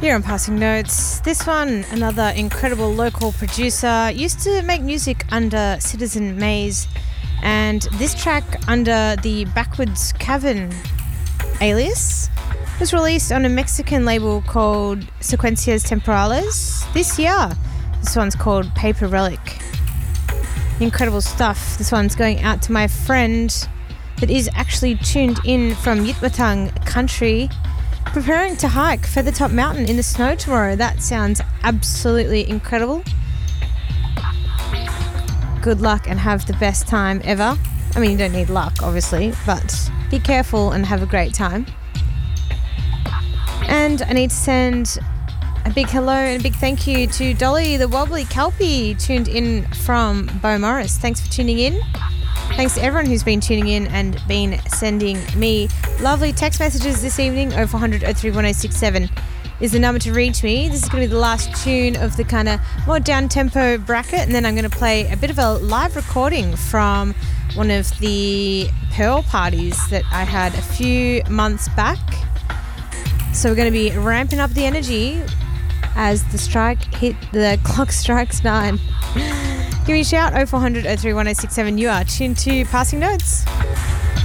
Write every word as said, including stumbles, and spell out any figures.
Here on Passing Notes, this one, another incredible local producer, used to make music under Citizen Maze, and this track under the Backwards Cavern alias was released on a Mexican label called Secuencias Temporales this year. This one's called Paper Relic. Incredible stuff. This one's going out to my friend that is actually tuned in from Yitwatang country, preparing to hike Feathertop Mountain in the snow tomorrow. That sounds absolutely incredible. Good luck and have the best time ever. I mean, you don't need luck, obviously, but be careful and have a great time. And I need to send a big hello and a big thank you to Dolly the Wobbly Kelpie, tuned in from Beaumaris. Thanks for tuning in. Thanks to everyone who's been tuning in and been sending me lovely text messages this evening. oh four hundred oh three one oh six seven is the number to reach me. This is going to be the last tune of the kind of more down-tempo bracket, and then I'm going to play a bit of a live recording from one of the Pearl parties that I had a few months back. So we're going to be ramping up the energy as the strike hit, the clock strikes nine. Give me a shout, oh four hundred oh three one oh six seven. You are tuned to Passing Notes.